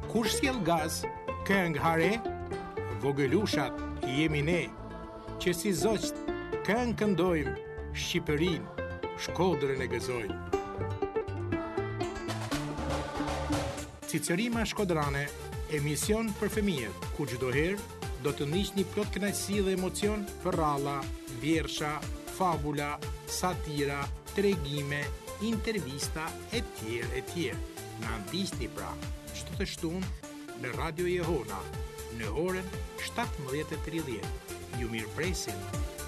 Kur sjell gaz, këngë hare, vogëlushat jemi ne, që si zoqt këngë këndojmë, Shqipërinë, Shkodrën e gëzojmë. Cicërima Shkodrane, emision për fëmijët, ku çdoherë do të ndiqni plot kënaqësi dhe emocion për ralla, vjersha, fabula, satira, tregime, intervista e tjerë. Na ndiqni pra, çdo të shtunë në Radio Jehona, në orën 17:30. Ju mirëpresim.